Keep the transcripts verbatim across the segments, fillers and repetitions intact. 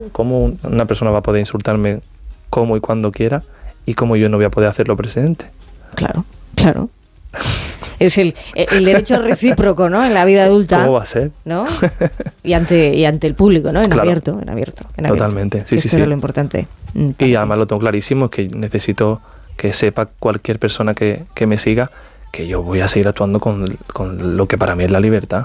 ¿Cómo una persona va a poder insultarme como y cuando quiera y cómo yo no voy a poder hacerlo presente? Claro, claro. Es el, el derecho recíproco, ¿no? En la vida adulta. ¿Cómo va a ser? ¿No? Y ante, y ante el público, ¿no? En claro. abierto, en abierto. En abierto. Totalmente, sí, Esto sí, sí. era lo importante. Y además lo tengo clarísimo, es que necesito que sepa cualquier persona que, que me siga que yo voy a seguir actuando con, con lo que para mí es la libertad.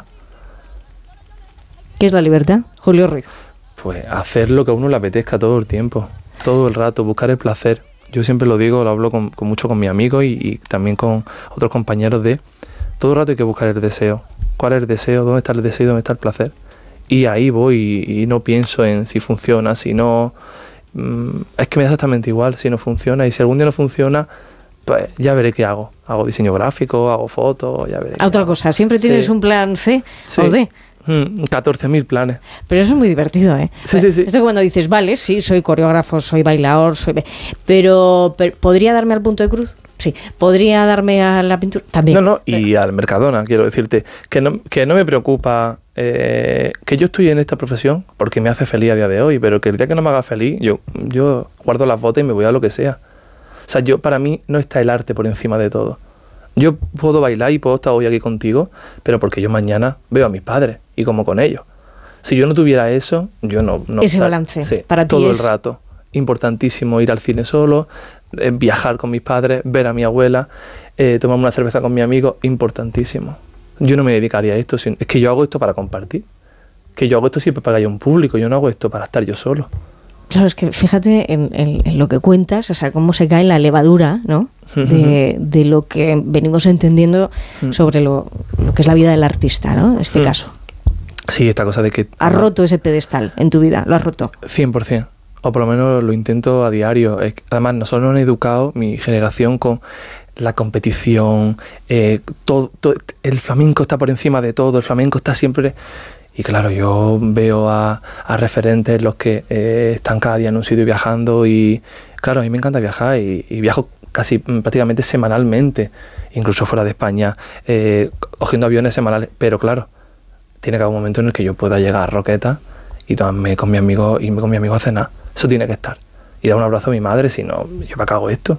¿Qué es la libertad, Julio Ruiz? Pues hacer lo que a uno le apetezca todo el tiempo, todo el rato, buscar el placer. Yo siempre lo digo, lo hablo con, con mucho con mis amigos y, y también con otros compañeros de todo el rato hay que buscar el deseo. ¿Cuál es el deseo? ¿Dónde está el deseo y dónde está el placer? Y ahí voy y, y no pienso en si funciona, si no. Mmm, es que me da exactamente igual si no funciona y si algún día no funciona, pues ya veré qué hago. Hago diseño gráfico, hago fotos, ya veré. Otra hago. cosa, siempre tienes sí. un plan C sí. o D. catorce mil planes. Pero eso es muy divertido, ¿eh? Sí, sí, sí. Esto cuando dices, vale, sí, soy coreógrafo, soy bailador, soy... Pero, pero ¿podría darme al punto de cruz? Sí. ¿Podría darme a la pintura? También. No, no, y al Mercadona, quiero decirte, que no, que no me preocupa eh, que yo estoy en esta profesión porque me hace feliz a día de hoy, pero que el día que no me haga feliz, yo, yo guardo las botas y me voy a lo que sea. O sea, yo para mí no está el arte por encima de todo. Yo puedo bailar y puedo estar hoy aquí contigo, pero porque yo mañana veo a mis padres y como con ellos. Si yo no tuviera eso, yo no... no Ese balance, sí, para ti todo es... el rato. Importantísimo ir al cine solo, eh, viajar con mis padres, ver a mi abuela, eh, tomarme una cerveza con mi amigo, importantísimo. Yo no me dedicaría a esto, sino, es que yo hago esto para compartir. Que yo hago esto siempre para que haya un público, yo no hago esto para estar yo solo. Claro, es que fíjate en, en, en lo que cuentas, o sea, cómo se cae la levadura, ¿no? De, de lo que venimos entendiendo sobre lo, lo que es la vida del artista, ¿no? En este caso. Sí, esta cosa de que... ¿Has roto ese pedestal en tu vida? ¿Lo has roto? cien por ciento. O por lo menos lo intento a diario. Además, nosotros nos han educado, mi generación, con la competición, eh, todo, todo, el flamenco está por encima de todo, el flamenco está siempre... Y claro, yo veo a, a referentes los que eh, están cada día en un sitio viajando y claro, a mí me encanta viajar y, y viajo casi prácticamente semanalmente, incluso fuera de España, eh, cogiendo aviones semanales, pero claro, tiene que haber un momento en el que yo pueda llegar a Roqueta y tomarme con mi amigo, irme con mi amigo a cenar, eso tiene que estar. Y dar un abrazo a mi madre, si no, ¿yo para qué hago esto?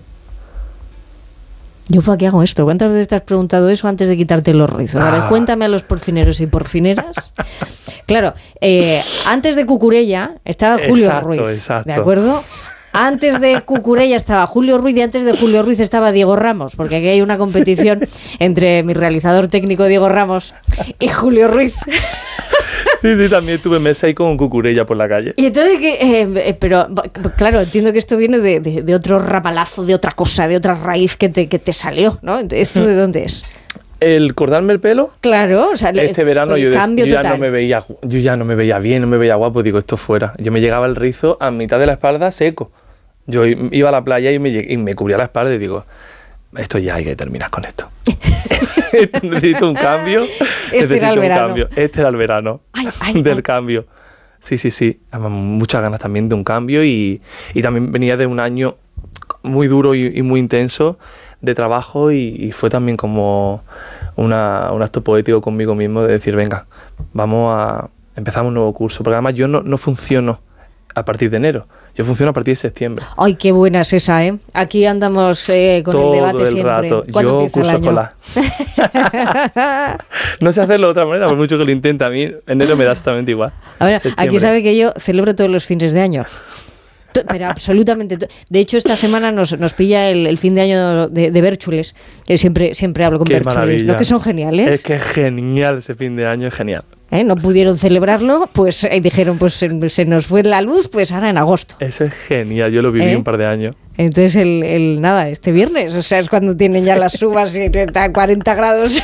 Yo para qué hago esto. ¿Cuántas veces te has preguntado eso antes de quitarte los rizos? A ver, ah. cuéntame a los porfineros y porfineras. Claro, eh, antes de Cucurella estaba Julio exacto, Ruiz, exacto. ¿de acuerdo? Antes de Cucurella estaba Julio Ruiz y antes de Julio Ruiz estaba Diego Ramos, porque aquí hay una competición entre mi realizador técnico Diego Ramos y Julio Ruiz. Sí, sí, también tuve mesa ahí con Cucurella por la calle. Y entonces, que, eh, pero claro, entiendo que esto viene de, de, de otro rapalazo, de otra cosa, de otra raíz que te, que te salió, ¿no? ¿Esto de dónde es? El cortarme el pelo. Claro, o sea, este el, verano el yo, cambio yo ya total. no me veía, yo ya no me veía bien, no me veía guapo, digo, esto fuera. Yo me llegaba el rizo a mitad de la espalda seco. Yo iba a la playa y me, y me cubría la espalda y digo, esto ya hay que terminar con esto. Necesito un cambio. Este era el verano. Cambio. Este era el verano ay, ay, del ay. cambio. Sí, sí, sí. Muchas ganas también de un cambio y, y también venía de un año muy duro y, y muy intenso de trabajo y, y fue también como una, un acto poético conmigo mismo de decir, venga, vamos a empezar un nuevo curso. Porque además yo no, no funciono a partir de enero. Yo funciono a partir de septiembre. Ay, qué buena es esa, ¿eh? Aquí andamos eh, con todo el debate el siempre. Rato. ¿Cuándo yo empieza el curso año? escolar. No sé hacerlo de otra manera, por mucho que lo intente. A mí enero me da exactamente igual. A ver, septiembre. Aquí sabe que yo celebro todos los fines de año. Pero absolutamente. De hecho, esta semana nos, nos pilla el, el fin de año de, de Bérchules. Yo siempre, siempre hablo con Qué Bérchules. maravilla. ¿No que son geniales? Es que es genial ese fin de año, es genial. ¿Eh? No pudieron celebrarlo, pues eh, dijeron, pues se, se nos fue la luz, pues ahora en agosto. Eso es genial, yo lo viví ¿Eh? un par de años. Entonces, el, el nada, este viernes, o sea, es cuando tienen ya las uvas y a cuarenta grados.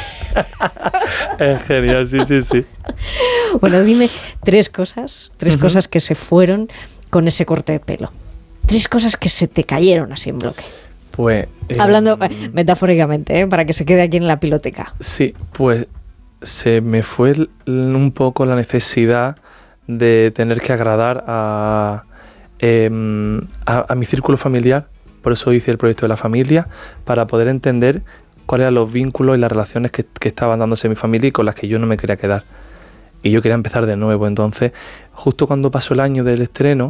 Es genial, sí, sí, sí. Bueno, dime tres cosas, tres uh-huh. cosas que se fueron con ese corte de pelo. Tres cosas que se te cayeron así en bloque. Pues... Eh, Hablando eh, metafóricamente, ¿eh? Para que se quede aquí en la piloteca. Sí, pues se me fue un poco la necesidad de tener que agradar a, eh, a, a mi círculo familiar. Por eso hice el proyecto de la familia, para poder entender cuáles eran los vínculos y las relaciones que, que estaban dándose en mi familia y con las que yo no me quería quedar. Y yo quería empezar de nuevo. Entonces, justo cuando pasó el año del estreno,